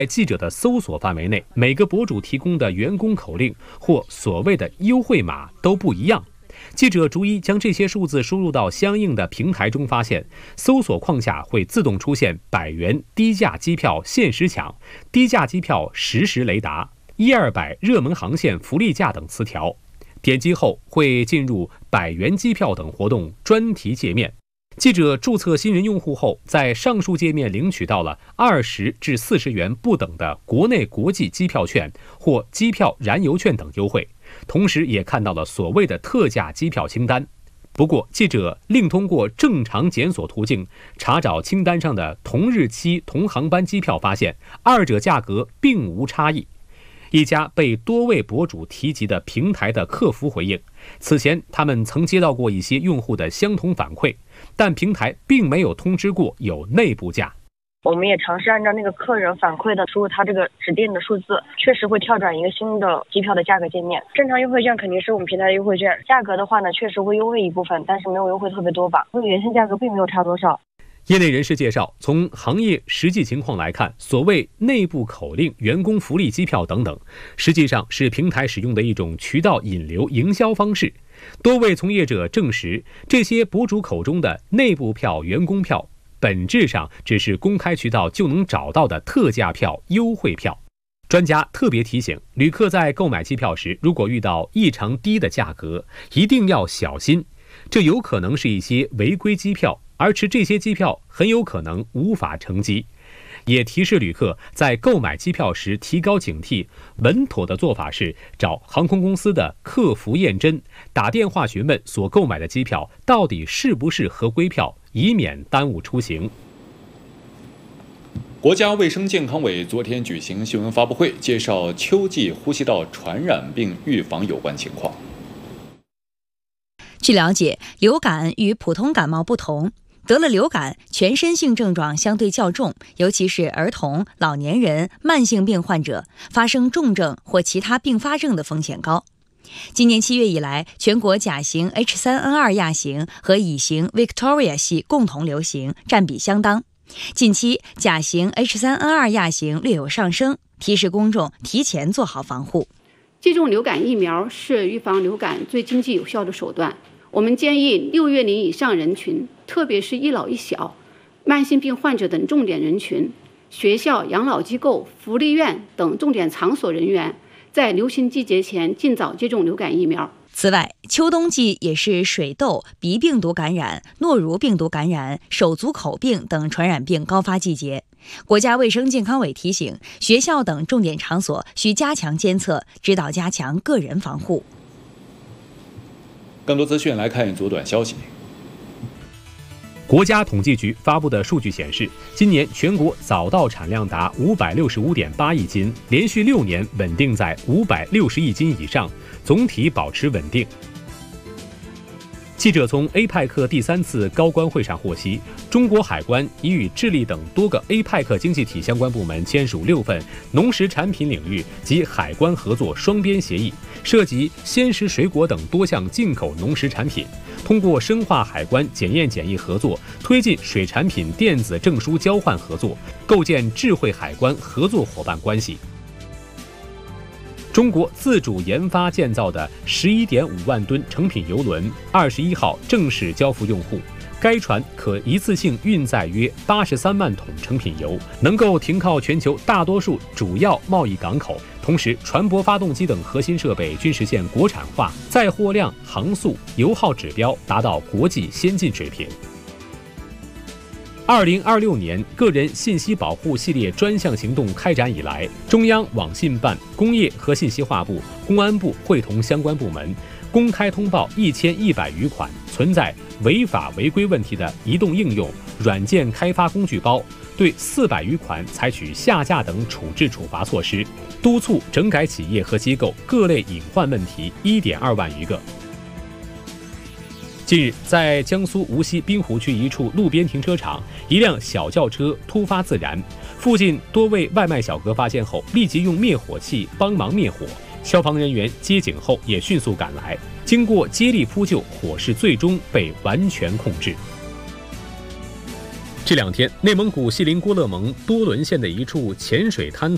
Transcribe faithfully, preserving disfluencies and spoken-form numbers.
在记者的搜索范围内，每个博主提供的员工口令或所谓的优惠码都不一样。记者逐一将这些数字输入到相应的平台中，发现搜索框下会自动出现百元低价机票限时抢、低价机票实时雷达、一二百热门航线福利价等词条。点击后会进入百元机票等活动专题界面。记者注册新人用户后，在上述界面领取到了二十至四十元不等的国内国际机票券或机票燃油券等优惠，同时也看到了所谓的特价机票清单。不过，记者另通过正常检索途径查找清单上的同日期同航班机票，发现二者价格并无差异。一家被多位博主提及的平台的客服回应，此前他们曾接到过一些用户的相同反馈，但平台并没有通知过有内部价。 我们也尝试按照那个客人反馈的输入他这个指定的数字，确实会跳转一个新的机票的价格界面。正常优惠券肯定是我们平台的优惠券，价格的话呢，确实会优惠一部分，但是没有优惠特别多吧，和原先价格并没有差多少。 业内人士介绍，从行业实际情况来看，所谓内部口令、员工福利机票等等，实际上是平台使用的一种渠道引流营销方式。多位从业者证实，这些博主口中的内部票、员工票，本质上只是公开渠道就能找到的特价票、优惠票。专家特别提醒，旅客在购买机票时，如果遇到异常低的价格，一定要小心，这有可能是一些违规机票，而持这些机票很有可能无法乘机。也提示旅客在购买机票时提高警惕，稳妥的做法是找航空公司的客服验真，打电话询问所购买的机票到底是不是合规票，以免耽误出行。 国家卫生健康委昨天举行新闻发布会，介绍秋季呼吸道传染病预防有关情况。 据了解，流感与普通感冒不同，得了流感，全身性症状相对较重，尤其是儿童、老年人、慢性病患者，发生重症或其他并发症的风险高。今年七月以来，全国甲型 H 三 N 二 亚型和乙型 Victoria 系共同流行，占比相当。近期甲型 H 三 N 二 亚型略有上升，提示公众提前做好防护。 接种流感疫苗是预防流感最经济有效的手段。我们建议六月龄以上人群，特别是一老一小、慢性病患者等重点人群、学校、养老机构、福利院等重点场所人员，在流行季节前尽早接种流感疫苗。 此外，秋冬季也是水痘、鼻病毒感染、诺如病毒感染、手足口病等传染病高发季节。国家卫生健康委提醒，学校等重点场所需加强监测，指导加强个人防护。 更多资讯来看左短消息。 国家统计局发布的数据显示，今年全国早稻产量达五百六十五点八亿斤，连续六年稳定在五百六十亿斤以上，总体保持稳定。记者从 A 派克第三次高官会上获悉，中国海关已与智利等多个 A 派克经济体相关部门签署六份农食产品领域及海关合作双边协议，涉及鲜食水果等多项进口农食产品。通过深化海关检验检疫合作，推进水产品电子证书交换合作，构建智慧海关合作伙伴关系。中国自主研发建造的 十一点五万吨成品邮轮二十一号正式交付用户。该船可一次性运载约八十三万桶成品油，能够停靠全球大多数主要贸易港口。同时，船舶发动机等核心设备均实现国产化，载货量、航速、油耗指标达到国际先进水平。二零二六年个人信息保护系列专项行动开展以来，中央网信办、工业和信息化部、公安部会同相关部门，公开通报一千一百余款存在违法违规问题的移动应用、软件开发工具包，对四百余款采取下架等处置处罚措施，督促整改企业和机构各类隐患问题一点二万余个。近日，在江苏无锡滨湖区一处路边停车场，一辆小轿车突发自燃，附近多位外卖小哥发现后，立即用灭火器帮忙灭火。消防人员接警后也迅速赶来，经过接力扑救，火势最终被完全控制。这两天，内蒙古锡林郭勒盟多伦县的一处浅水滩